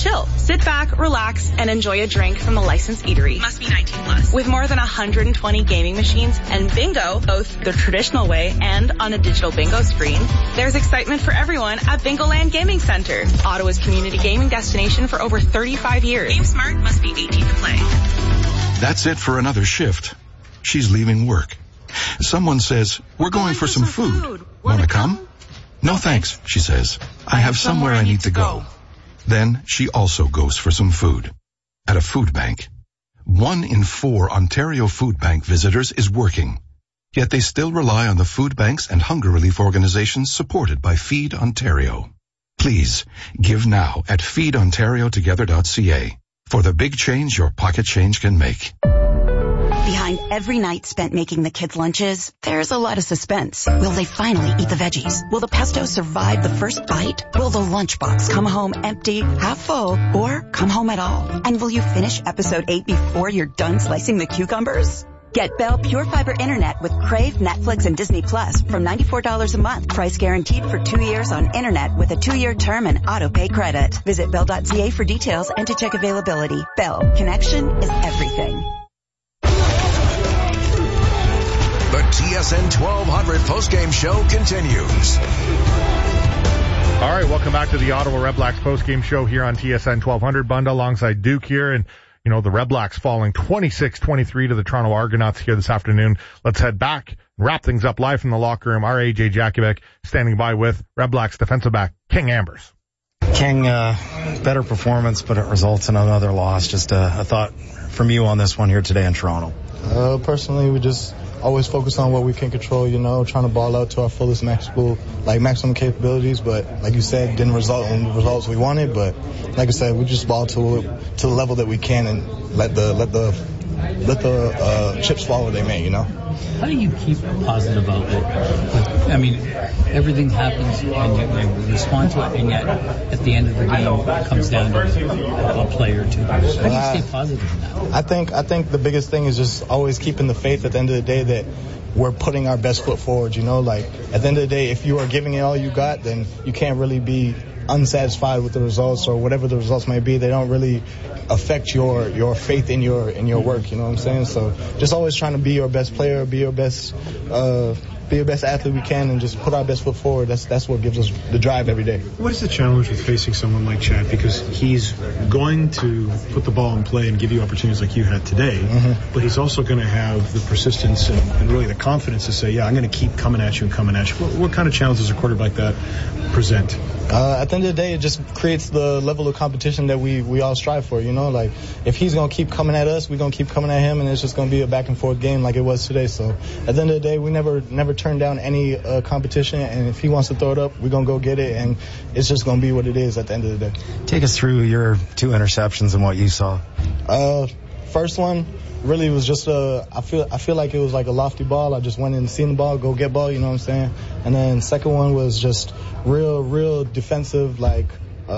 chill. Sit back, relax, and enjoy a drink from a licensed eatery. Must be 19 plus. With more than 120 gaming machines and bingo, both the traditional way and on a digital bingo screen, there's excitement for everyone at Bingoland Gaming Center, Ottawa's community gaming destination for over 35 years. Game Smart, must be 18 to play. That's it for another shift. She's leaving work. Someone says, we're going for some food. Want to come? No thanks, she says. I have somewhere I need to go. Then she also goes for some food. At a food bank. 1 in 4 Ontario Food Bank visitors is working. Yet they still rely on the food banks and hunger relief organizations supported by Feed Ontario. Please, give now at feedontariotogether.ca for the big change your pocket change can make. Behind every night spent making the kids' lunches, there's a lot of suspense. Will they finally eat the veggies? Will the pesto survive the first bite? Will the lunchbox come home empty, half full, or come home at all? And will you finish episode 8 before you're done slicing the cucumbers? Get Bell Pure Fiber Internet with Crave, Netflix, and Disney Plus from $94 a month. Price guaranteed for 2 years on Internet with a 2-year term and auto-pay credit. Visit Bell.ca for details and to check availability. Bell. Connection is everything. The TSN 1200 postgame show continues. All right, welcome back to the Ottawa Redblacks postgame show here on TSN 1200. Bunda alongside Duke here, and you know, the Redblacks falling 26-23 to the Toronto Argonauts here this afternoon. Let's head back and wrap things up live from the locker room. Our AJ Jakubek standing by with Redblacks defensive back King Ambers. King, better performance, but it results in another loss. Just a thought from you on this one here today in Toronto. Personally, we just always focus on what we can control, you know, trying to ball out to our fullest maximum capabilities, but like you said, didn't result in the results we wanted. But like I said, we just ball to the level that we can and let the chips fall where they may, you know. How do you keep a positive outlook? I mean, everything happens and you respond to it, and yet at the end of the game it comes down to a play or two. How do you stay positive in that? I think the biggest thing is just always keeping the faith at the end of the day that we're putting our best foot forward, you know. Like, at the end of the day, if you are giving it all you got, then you can't really be unsatisfied with the results or whatever the results may be. They don't really affect your faith in your work, you know what I'm saying? So just always trying to be your best player, be your best athlete we can, and just put our best foot forward. That's what gives us the drive every day. What is the challenge with facing someone like Chad? Because he's going to put the ball in play and give you opportunities like you had today, but he's also going to have the persistence and really the confidence to say, yeah, I'm going to keep coming at you and coming at you. What kind of challenges does a quarterback like that present? At the end of the day, it just creates the level of competition that we all strive for, you know? Like, if he's going to keep coming at us, we're going to keep coming at him, and it's just going to be a back and forth game like it was today. So at the end of the day, we never turn down any competition, and if he wants to throw it up, we're going to go get it, and it's just going to be what it is at the end of the day. Take us through your 2 interceptions and what you saw. First one really was just I feel like it was like a lofty ball. I just went in, seen the ball, go get ball, you know what I'm saying? And then second one was just real defensive, like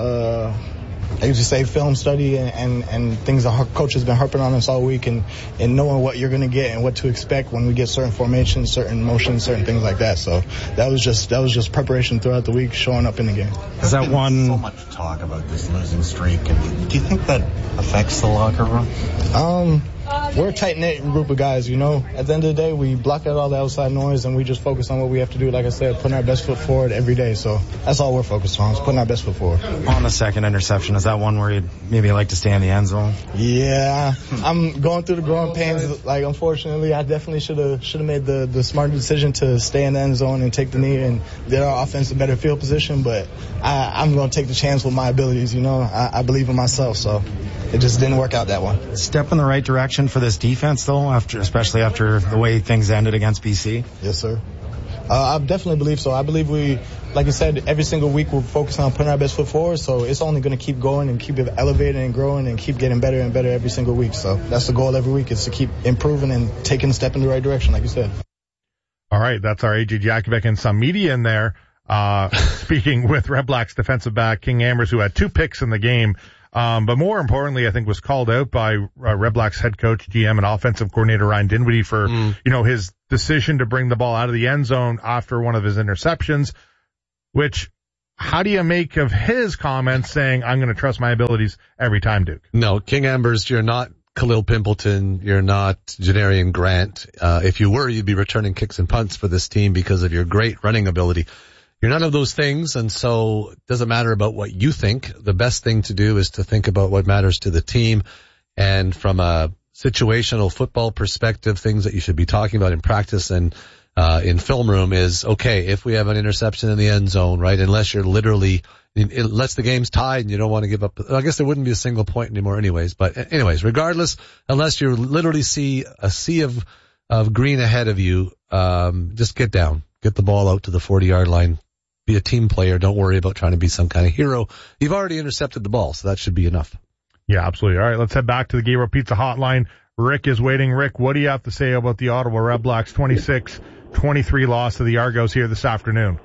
I used to say film study and things our coach has been harping on us all week, and knowing what you're going to get and what to expect when we get certain formations, certain motions, certain things like that. So that was just preparation throughout the week, showing up in the game. Is that one? So much talk about this losing streak, and do you think that affects the locker room? We're a tight-knit group of guys, you know. At the end of the day, we block out all the outside noise, and we just focus on what we have to do. Like I said, putting our best foot forward every day. So that's all we're focused on, is putting our best foot forward. On the second interception, is that one where you'd maybe like to stay in the end zone? Yeah, I'm going through the growing pains. Like, unfortunately, I definitely should have made the smart decision to stay in the end zone and take the knee and get our offense a better field position. But I'm going to take the chance with my abilities, you know. I believe in myself, so it just didn't work out that one. Step in the right direction for this defense, though, especially after the way things ended against BC? Yes, sir. I definitely believe so. I believe we, like you said, every single week we're focusing on putting our best foot forward, so it's only going to keep going and keep elevating and growing and keep getting better and better every single week. So that's the goal every week, is to keep improving and taking a step in the right direction, like you said. All right, that's our AJ Jakubek and some media in there. Speaking with Redblacks defensive back King Ambers, who had 2 picks in the game. But more importantly, I think was called out by Redblacks head coach, GM, and offensive coordinator Ryan Dinwiddie for, his decision to bring the ball out of the end zone after one of his interceptions, which how do you make of his comments saying, I'm going to trust my abilities every time, Duke? No, King Ambers, you're not Khalil Pimpleton. You're not Janarian Grant. If you were, you'd be returning kicks and punts for this team because of your great running ability. You're none of those things, and so it doesn't matter about what you think. The best thing to do is to think about what matters to the team. And from a situational football perspective, things that you should be talking about in practice and in film room is, okay, if we have an interception in the end zone, right, unless you're literally, unless the game's tied and you don't want to give up, I guess there wouldn't be a single point anymore anyways, but anyways, regardless, unless you literally see a sea of green ahead of you, just get down, get the ball out to the 40-yard line, be a team player, don't worry about trying to be some kind of hero. You've already intercepted the ball, so that should be enough. Yeah, absolutely. All right, let's head back to the Gabriel Pizza hotline. Rick is waiting. Rick, what do you have to say about the Ottawa Redblacks 26-23 loss to the Argos here this afternoon?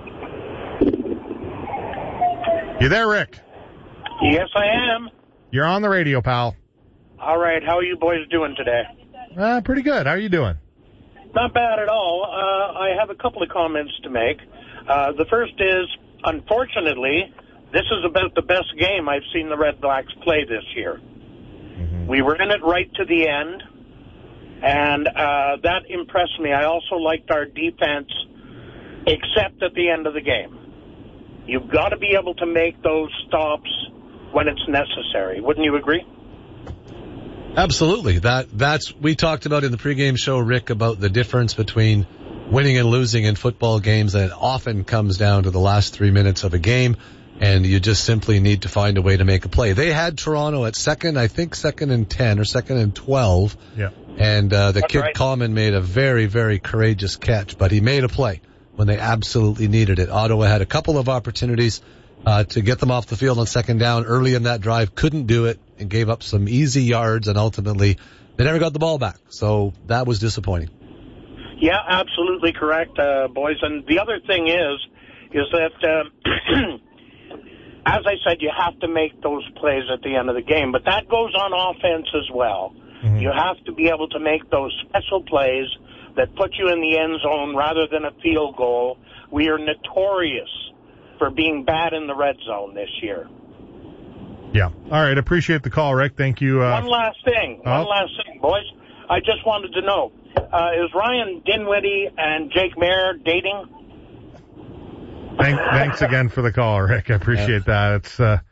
You there, Rick? Yes, I am. You're on the radio, pal. All right, how are you boys doing today? Pretty good. How are you doing? Not bad at all. I have a couple of comments to make. The first is, unfortunately, this is about the best game I've seen the Red Blacks play this year. Mm-hmm. We were in it right to the end, and that impressed me. I also liked our defense, except at the end of the game. You've got to be able to make those stops when it's necessary. Wouldn't you agree? Absolutely. That's we talked about in the pregame show, Rick, about the difference between winning and losing in football games, and it often comes down to the last 3 minutes of a game, and you just simply need to find a way to make a play. They had Toronto at second and 10 or second and 12. Yeah. And the kid right. Coleman made a very, very courageous catch, but he made a play when they absolutely needed it. Ottawa had a couple of opportunities to get them off the field on second down early in that drive, couldn't do it, and gave up some easy yards, and ultimately they never got the ball back. So that was disappointing. Yeah, absolutely correct, boys. And the other thing is that, as I said, you have to make those plays at the end of the game. But that goes on offense as well. Mm-hmm. You have to be able to make those special plays that put you in the end zone rather than a field goal. We are notorious for being bad in the red zone this year. Yeah. All right. Appreciate the call, Rick. Thank you. One last thing, boys. I just wanted to know, is Ryan Dinwiddie and Jake Mayer dating? Thanks again for the call, Rick. I appreciate that. It's,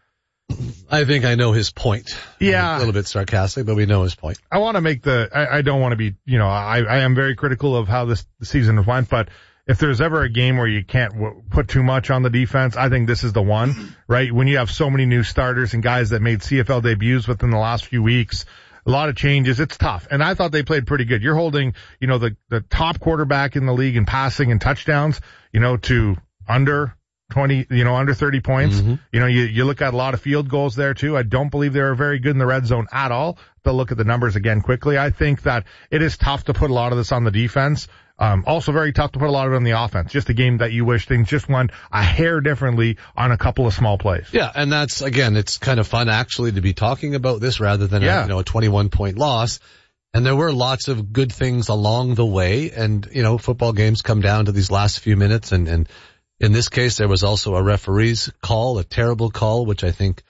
I think I know his point. Yeah. A little bit sarcastic, but we know his point. I want to make I don't want to be, I am very critical of how the season went, but if there's ever a game where you can't put too much on the defense, I think this is the one, right? When you have so many new starters and guys that made CFL debuts within the last few weeks, a lot of changes, it's tough. And I thought they played pretty good. You're holding, the top quarterback in the league in passing and touchdowns, to under 20, under 30 points. Mm-hmm. You look at a lot of field goals there too. I don't believe they were very good in the red zone at all. They'll look at the numbers again quickly. I think that it is tough to put a lot of this on the defense. Also very tough to put a lot of it on the offense. Just a game that you wish things just went a hair differently on a couple of small plays. Yeah, and that's, again, it's kind of fun actually to be talking about this rather than a 21-point loss. And there were lots of good things along the way. And, football games come down to these last few minutes. And in this case, there was also a referee's call, a terrible call, which I think,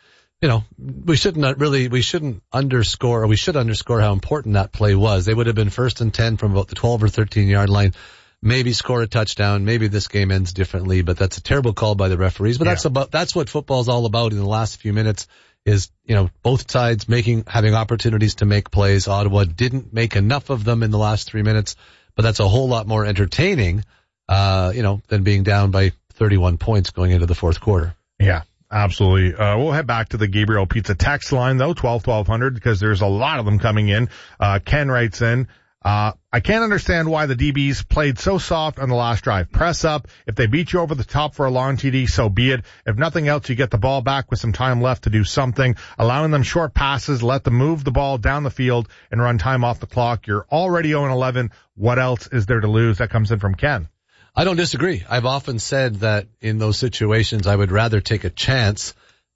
we should underscore how important that play was. They would have been 1st and 10 from about the 12 or 13 yard line, maybe score a touchdown. Maybe this game ends differently, but that's a terrible call by the referees. But that's what football's all about in the last few minutes is, both sides having opportunities to make plays. Ottawa didn't make enough of them in the last 3 minutes, but that's a whole lot more entertaining, than being down by 31 points going into the fourth quarter. Yeah. Absolutely. We'll head back to the Gabriel Pizza text line, though, 12-1200, because there's a lot of them coming in. Ken writes in, I can't understand why the DBs played so soft on the last drive. Press up. If they beat you over the top for a long TD, so be it. If nothing else, you get the ball back with some time left to do something. Allowing them short passes, let them move the ball down the field and run time off the clock. You're already 0-11. What else is there to lose? That comes in from Ken. I don't disagree. I've often said that in those situations, I would rather take a chance,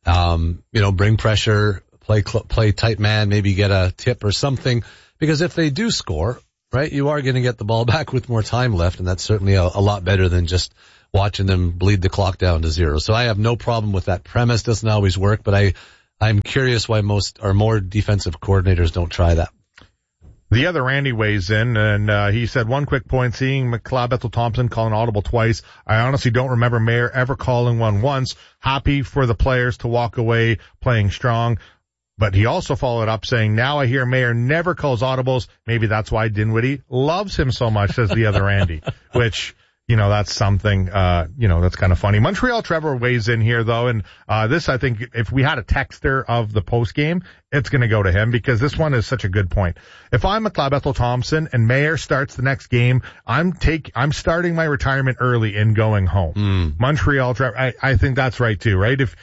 bring pressure, play tight man, maybe get a tip or something. Because if they do score, right, you are going to get the ball back with more time left, and that's certainly a lot better than just watching them bleed the clock down to 0. So I have no problem with that premise. Doesn't always work, but I'm curious why most or more defensive coordinators don't try that. The other Randy weighs in, and he said, one quick point, seeing McLeod Bethel-Thompson call an audible twice. I honestly don't remember Mayer ever calling one once. Happy for the players to walk away playing strong. But he also followed up saying, now I hear Mayer never calls audibles. Maybe that's why Dinwiddie loves him so much, says the other Randy, which, that's something, that's kind of funny. Montreal Trevor weighs in here, though, and this, I think, if we had a texter of the post game, it's going to go to him because this one is such a good point. If I'm McLeod Bethel-Thompson and Mayer starts the next game, I'm starting my retirement early and going home. Montreal Trevor, I think that's right too, right? If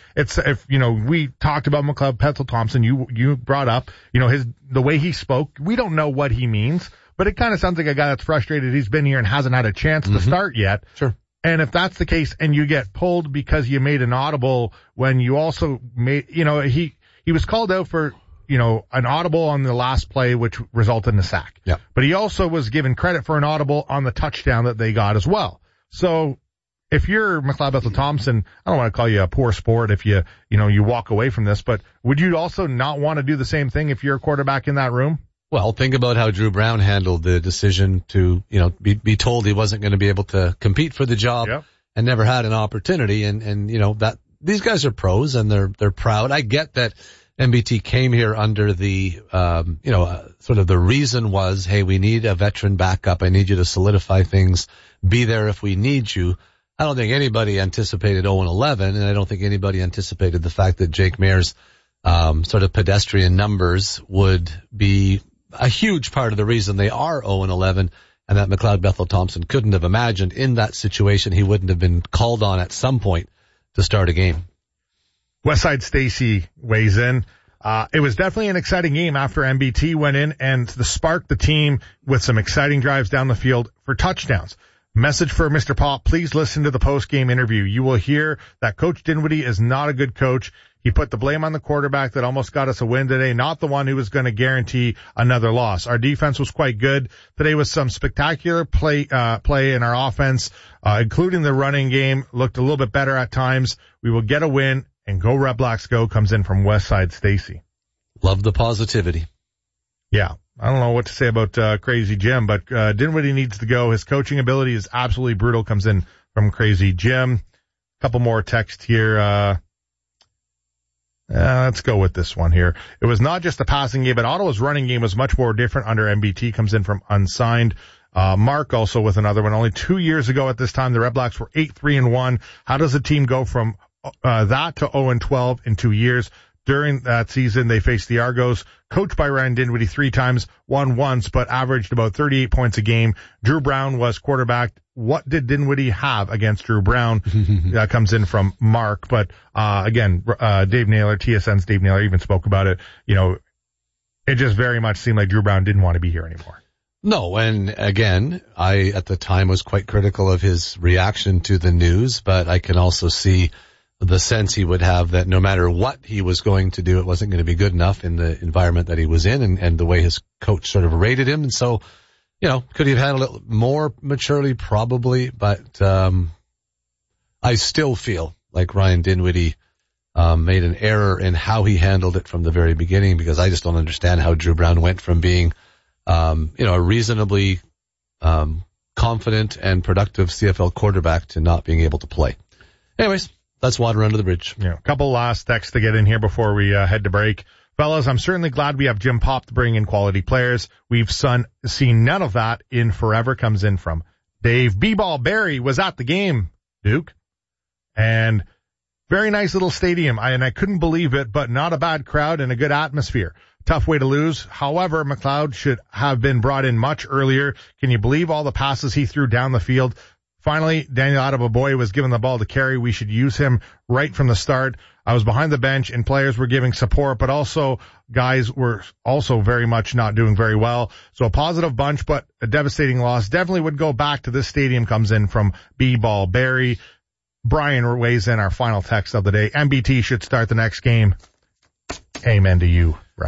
we talked about McLeod Bethel-Thompson, you brought up, the way he spoke, we don't know what he means. But it kind of sounds like a guy that's frustrated. He's been here and hasn't had a chance to start yet. Sure. And if that's the case and you get pulled because you made an audible when you also made, he was called out for, an audible on the last play, which resulted in a sack. Yeah. But he also was given credit for an audible on the touchdown that they got as well. So if you're McLeod Bethel-Thompson, I don't want to call you a poor sport if you walk away from this, but would you also not want to do the same thing if you're a quarterback in that room? Well, think about how Drew Brown handled the decision to, be told he wasn't going to be able to compete for the job and never had an opportunity. And that these guys are pros and they're proud. I get that MBT came here under the, sort of the reason was, hey, we need a veteran backup. I need you to solidify things, be there if we need you. I don't think anybody anticipated 0-11, and I don't think anybody anticipated the fact that Jake Mayer's, sort of pedestrian numbers would be a huge part of the reason they are 0-11, and that McLeod Bethel-Thompson couldn't have imagined in that situation he wouldn't have been called on at some point to start a game. Westside Stacy weighs in. It was definitely an exciting game after MBT went in and sparked the team with some exciting drives down the field for touchdowns. Message for Mr. Pop, please listen to the post-game interview. You will hear that Coach Dinwiddie is not a good coach. He put the blame on the quarterback that almost got us a win today, not the one who was going to guarantee another loss. Our defense was quite good. Today was some spectacular play in our offense, including the running game. Looked a little bit better at times. We will get a win, and go Red Blacks go comes in from Westside Stacy. Love the positivity. Yeah. I don't know what to say about Crazy Jim, but Dinwiddie needs to go. His coaching ability is absolutely brutal, comes in from Crazy Jim. Couple more texts here. Let's go with this one here. It was not just a passing game, but Ottawa's running game was much more different under MBT, comes in from Unsigned. Mark also with another one. Only 2 years ago at this time, the Red Blacks were 8-3-1. How does a team go from that to 0-12 in 2 years? During that season, they faced the Argos, coached by Ryan Dinwiddie 3 times, won once, but averaged about 38 points a game. Drew Brown was quarterback. What did Dinwiddie have against Drew Brown? That comes in from Mark. But, again, Dave Naylor, TSN's Dave Naylor even spoke about it. It just very much seemed like Drew Brown didn't want to be here anymore. No, and again, I at the time was quite critical of his reaction to the news, but I can also see the sense he would have that no matter what he was going to do, it wasn't going to be good enough in the environment that he was in and the way his coach sort of rated him. And so, could he have had a little more maturely? Probably, but I still feel like Ryan Dinwiddie made an error in how he handled it from the very beginning, because I just don't understand how Drew Brown went from being, a reasonably confident and productive CFL quarterback to not being able to play. Anyways, that's water under the bridge. Yeah, a couple last texts to get in here before we head to break. Fellas, I'm certainly glad we have Jim Pop to bring in quality players. We've seen none of that in forever, comes in from Dave. B-Ball Barry was at the game, Duke. And very nice little stadium. I couldn't believe it, but not a bad crowd and a good atmosphere. Tough way to lose. However, McLeod should have been brought in much earlier. Can you believe all the passes he threw down the field? Finally, Daniel Adeboboye was given the ball to carry. We should use him right from the start. I was behind the bench and players were giving support, but also guys were also very much not doing very well. So a positive bunch, but a devastating loss. Definitely would go back to this stadium, comes in from B-Ball Barry. Brian weighs in our final text of the day. MBT should start the next game. Amen to you, Brian.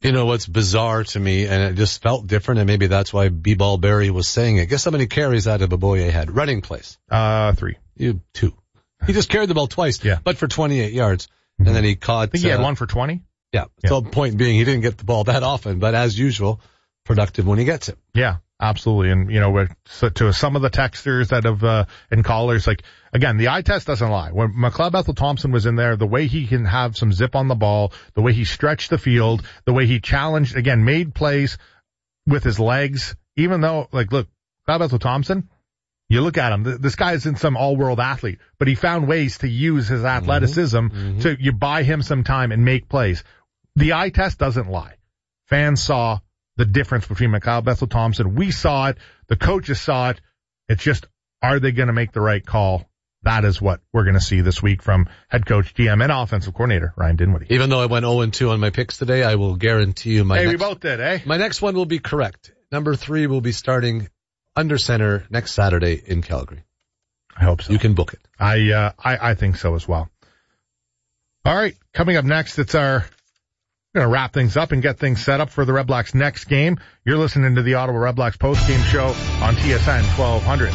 You know what's bizarre to me, and it just felt different, and maybe that's why B-Ball Barry was saying it. Guess how many carries Adeboboye had? Running plays. 3. 2. He just carried the ball twice, but for 28 yards. Mm-hmm. And then he caught... I think he had one for 20? Yeah. So point being, he didn't get the ball that often, but as usual, productive when he gets it. Yeah, absolutely. And, to some of the texters that have, and callers, like, again, the eye test doesn't lie. When McLeod Bethel-Thompson was in there, the way he can have some zip on the ball, the way he stretched the field, the way he challenged, again, made plays with his legs, even though, like, look, McLeod Bethel-Thompson, you look at him, this guy isn't some all-world athlete, but he found ways to use his athleticism to you buy him some time and make plays. The eye test doesn't lie. Fans saw the difference between McLeod Bethel-Thompson. We saw it. The coaches saw it. It's just, are they going to make the right call? That is what we're going to see this week from head coach, GM, and offensive coordinator, Ryan Dinwiddie. Even though I went 0-2 on my picks today, I will guarantee you we both did, eh? My next one will be correct. Number 3 will be starting under center next Saturday in Calgary. I hope so. You can book it. I think so as well. All right. Coming up next, we're going to wrap things up and get things set up for the Red Blacks' next game. You're listening to the Ottawa Red Blacks post-game show on TSN 1200.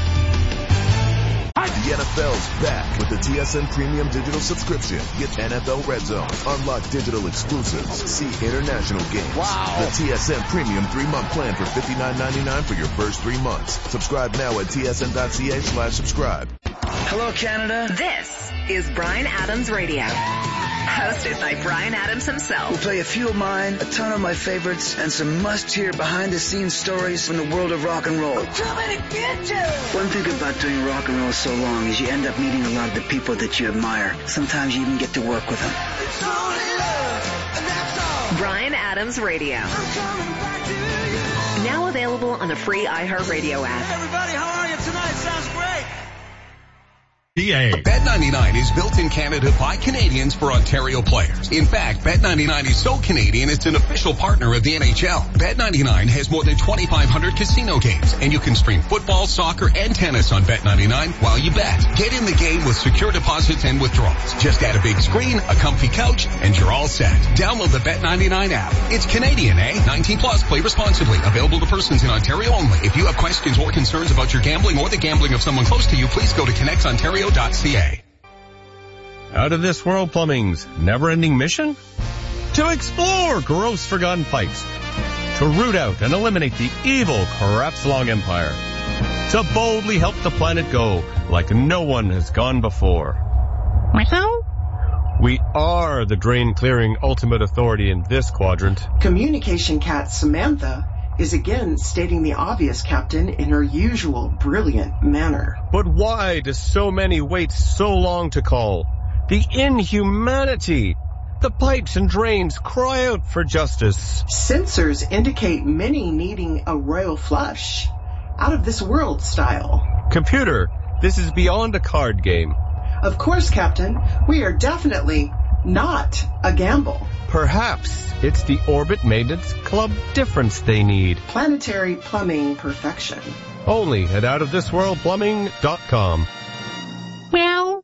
The NFL's back with the TSN Premium Digital subscription. Get NFL Red Zone, unlock digital exclusives, see international games. Wow. The TSN Premium 3-month plan for $59.99 for your first 3 months. Subscribe now at tsn.ca/subscribe. Hello, Canada. This is Bryan Adams Radio. Hosted by Bryan Adams himself. We'll play a few of mine, a ton of my favorites, and some must-hear behind-the-scenes stories from the world of rock and roll. Too many bitches! One thing about doing rock and roll so long is you end up meeting a lot of the people that you admire. Sometimes you even get to work with them. It's only love, and that's all. Bryan Adams Radio. I'm coming back to you. Now available on the free iHeartRadio app. Hey everybody, how are you tonight? Sounds great. Bet99 is built in Canada by Canadians for Ontario players. In fact, Bet99 is so Canadian it's an official partner of the NHL. Bet99 has more than 2,500 casino games, and you can stream football, soccer, and tennis on Bet99 while you bet. Get in the game with secure deposits and withdrawals. Just add a big screen, a comfy couch, and you're all set. Download the Bet99 app. It's Canadian, eh? 18 plus. Play responsibly. Available to persons in Ontario only. If you have questions or concerns about your gambling or the gambling of someone close to you, please go to connectsontario.ca. Out of this world plumbing's never-ending mission? To explore gross forgotten pipes. To root out and eliminate the evil Crapslong Empire. To boldly help the planet go like no one has gone before. We are the drain-clearing ultimate authority in this quadrant. Communication cat Samantha is again stating the obvious, Captain, in her usual brilliant manner. But why do so many wait so long to call? The inhumanity! The pipes and drains cry out for justice. Sensors indicate many needing a royal flush. Out of this world style. Computer, this is beyond a card game. Of course, Captain. We are definitely not a gamble. Perhaps it's the Orbit Maintenance Club difference they need. Planetary plumbing perfection. Only at outofthisworldplumbing.com. Well.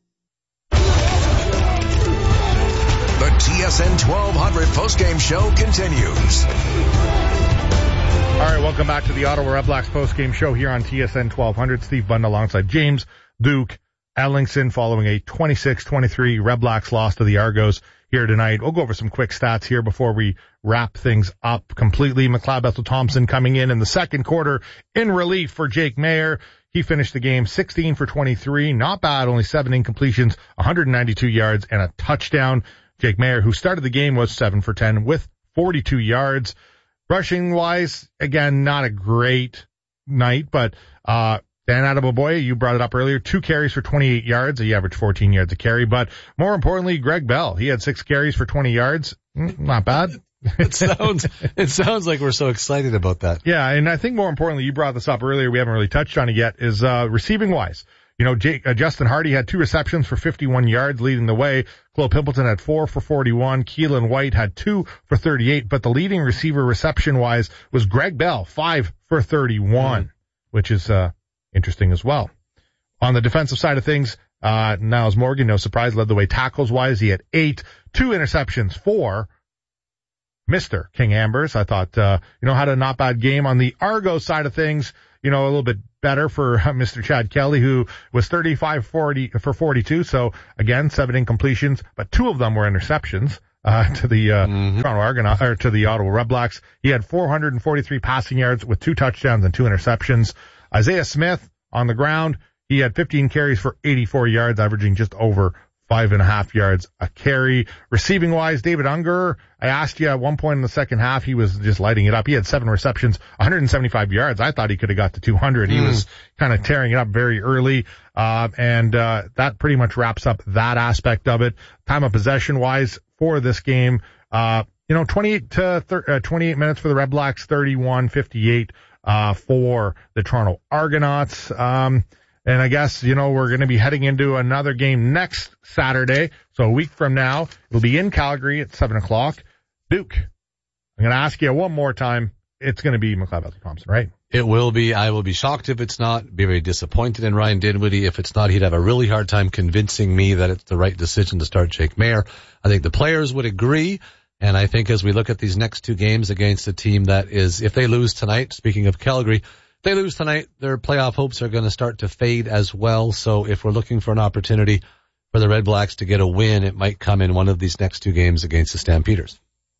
The TSN 1200 postgame show continues. All right, welcome back to the Ottawa Red Blacks postgame show here on TSN 1200. Steve Bunda alongside James Duke Ellingson following a 26-23 Red Blacks loss to the Argos here tonight. We'll go over some quick stats here before we wrap things up completely. McLeod Bethel-Thompson coming in the second quarter in relief for Jake Maier. He finished the game 16 for 23. Not bad, only 7 incompletions, 192 yards, and a touchdown. Jake Maier, who started the game, was 7 for 10 with 42 yards. Rushing-wise, again, not a great night, but Dan Adeboboye, you brought it up earlier, 2 carries for 28 yards. He averaged 14 yards a carry. But more importantly, Greg Bell, he had 6 carries for 20 yards. Not bad. It sounds like we're so excited about that. Yeah, and I think more importantly, you brought this up earlier, we haven't really touched on it yet, is receiving-wise. Justin Hardy had 2 receptions for 51 yards leading the way. Khalil Pimpleton had 4 for 41. Keelan White had 2 for 38. But the leading receiver reception-wise was Greg Bell, 5 for 31, which is interesting as well. On the defensive side of things, Niles Morgan, no surprise, led the way tackles-wise. He had 8, 2 interceptions, 4 Mr. King Ambers. I thought, had a not bad game on the Argo side of things. A little bit better for Mr. Chad Kelly, who was 35 for 42. So again, 7 incompletions, but 2 of them were interceptions, to the, Toronto Argonauts, or to the Ottawa Redblacks. He had 443 passing yards with 2 touchdowns and 2 interceptions. Isaiah Smith on the ground, he had 15 carries for 84 yards, averaging just over 5.5 yards a carry. Receiving wise, David Unger, I asked you at one point in the second half, he was just lighting it up. He had 7 receptions, 175 yards. I thought he could have got to 200. He was kind of tearing it up very early. That pretty much wraps up that aspect of it. Time of possession wise for this game, 28 minutes for the Red Blacks, 31-58, for the Toronto Argonauts. And I guess, we're going to be heading into another game next Saturday. So a week from now, it'll be in Calgary at 7:00. Duke, I'm going to ask you one more time. It's going to be McLeod Thompson, right? It will be. I will be shocked if it's not. Be very disappointed in Ryan Dinwiddie. If it's not, he'd have a really hard time convincing me that it's the right decision to start Jake Maier. I think the players would agree. And I think as we look at these next 2 games against a team that is, if they lose tonight, speaking of Calgary, they lose tonight, their playoff hopes are going to start to fade as well. So if we're looking for an opportunity for the Red Blacks to get a win, it might come in one of these next 2 games against the Stampeders.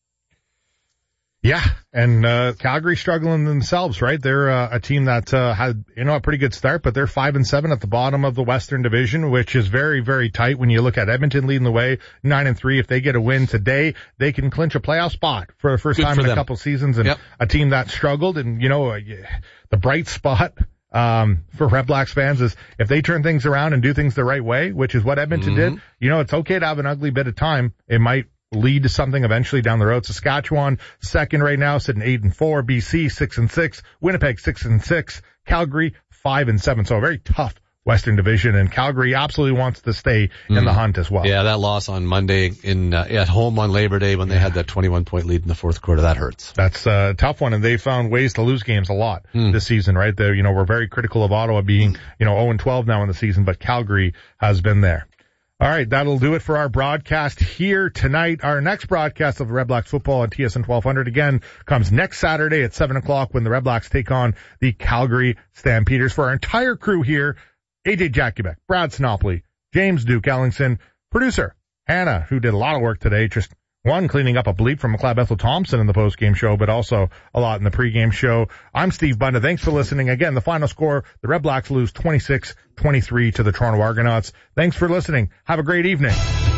Yeah, and Calgary struggling themselves, right? They're a team that had a pretty good start, but they're 5-7 at the bottom of the Western Division, which is very, very tight. When you look at Edmonton leading the way, 9-3. If they get a win today, they can clinch a playoff spot for the first time in a couple seasons. And a team that struggled, and the bright spot for Red Blacks fans is if they turn things around and do things the right way, which is what Edmonton did. It's okay to have an ugly bit of time. It might lead to something eventually down the road. Saskatchewan, second right now, sitting 8-4. BC, 6-6. Winnipeg, 6-6. Calgary, 5-7. So a very tough Western Division, and Calgary absolutely wants to stay in the hunt as well. Yeah, that loss on Monday at home on Labor Day when they had that 21-point lead in the fourth quarter, that hurts. That's a tough one, and they found ways to lose games a lot this season, right? We're very critical of Ottawa being, 0-12 now in the season, but Calgary has been there. All right, that'll do it for our broadcast here tonight. Our next broadcast of Red Blacks football on TSN 1200 again comes next Saturday at 7:00 when the Red Blacks take on the Calgary Stampeders. For our entire crew here, AJ Jakubek, Brad Snopley, James Duke Ellingson, producer Hannah, who did a lot of work today, just one cleaning up a bleep from McLeod Bethel Thompson in the post-game show, but also a lot in the pre-game show. I'm Steve Bunda. Thanks for listening. Again, the final score, the Red Blacks lose 26-23 to the Toronto Argonauts. Thanks for listening. Have a great evening.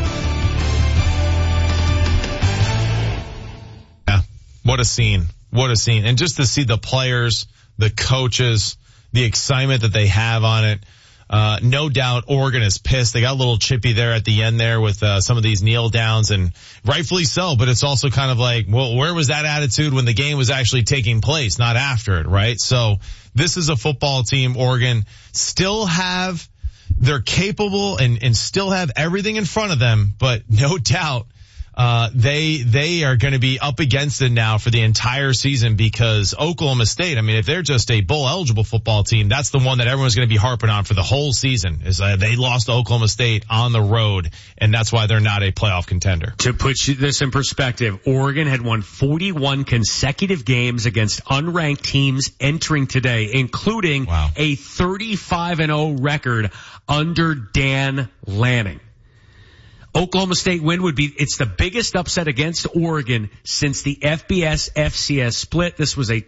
Yeah, what a scene. What a scene. And just to see the players, the coaches, the excitement that they have on it. No doubt Oregon is pissed. They got a little chippy there at the end there with some of these kneel downs, and rightfully so, but it's also kind of like, well, where was that attitude when the game was actually taking place, not after it, right? So this is a football team, Oregon, they're capable and still have everything in front of them, but no doubt they are going to be up against it now for the entire season, because Oklahoma State, if they're just a bowl eligible football team, that's the one that everyone's going to be harping on for the whole season, is they lost to Oklahoma State on the road, and that's why they're not a playoff contender. To put this in perspective, Oregon had won 41 consecutive games against unranked teams entering today, including a 35-0 record under Dan Lanning. Oklahoma State win it's the biggest upset against Oregon since the FBS-FCS split. This was a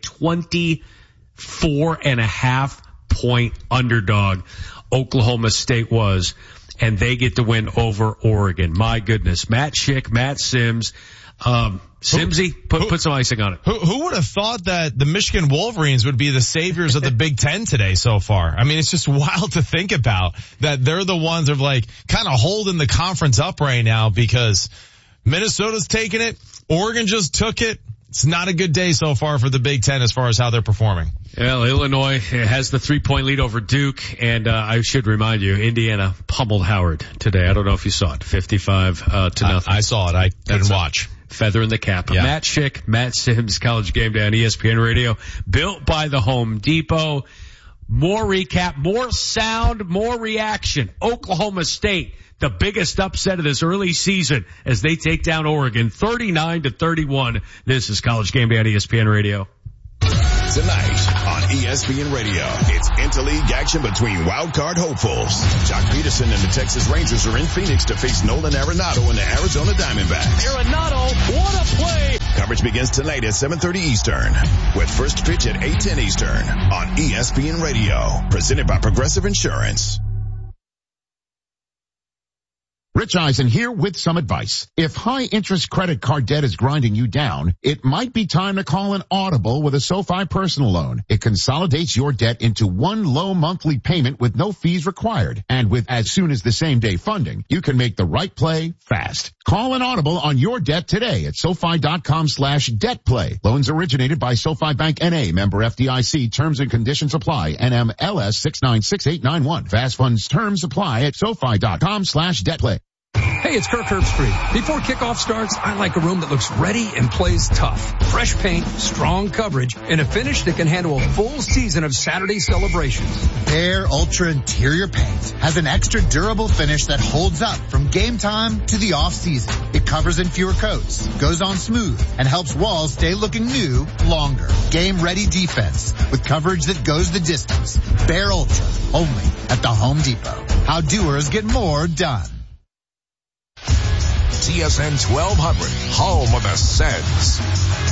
24.5 point underdog. Oklahoma State was, and they get to win over Oregon. My goodness. Matt Schick, Matt Sims, Simsy, put some icing on it. Who would have thought that the Michigan Wolverines would be the saviors of the Big Ten today so far? It's just wild to think about that they're the ones that are kind of holding the conference up right now, because Minnesota's taking it. Oregon just took it. It's not a good day so far for the Big Ten as far as how they're performing. Well, Illinois has the 3-point lead over Duke, and I should remind you, Indiana pummeled Howard today. I don't know if you saw it, 55-0. I saw it. I couldn't watch. Feather in the cap. Yeah. Matt Schick, Matt Sims, College Game Day on ESPN Radio, built by the Home Depot. more recap, more sound, more reaction. Oklahoma State, the biggest upset of this early season as they take down Oregon 39-31. This is College Game Day on ESPN Radio. Tonight on ESPN Radio, it's interleague action between wildcard hopefuls. Jock Peterson and the Texas Rangers are in Phoenix to face Nolan Arenado and the Arizona Diamondbacks. Arenado, what a play! Coverage begins tonight at 7:30 Eastern, with first pitch at 8:10 Eastern on ESPN Radio. Presented by Progressive Insurance. Rich Eisen here with some advice. If high-interest credit card debt is grinding you down, it might be time to call an Audible with a SoFi personal loan. It consolidates your debt into one low monthly payment with no fees required. And with as soon as the same day funding, you can make the right play fast. Call an Audible on your debt today at SoFi.com/debtplay. Loans originated by SoFi Bank N.A. Member FDIC. Terms and conditions apply. NMLS 696891. Fast funds terms apply at SoFi.com/debtplay. Hey, it's Kirk Herbstreit. Before kickoff starts, I like a room that looks ready and plays tough. Fresh paint, strong coverage, and a finish that can handle a full season of Saturday celebrations. Behr Ultra Interior Paint has an extra durable finish that holds up from game time to the off season. It covers in fewer coats, goes on smooth, and helps walls stay looking new longer. Game ready defense with coverage that goes the distance. Behr Ultra, only at the Home Depot. How doers get more done. TSN 1200, home of the Sens.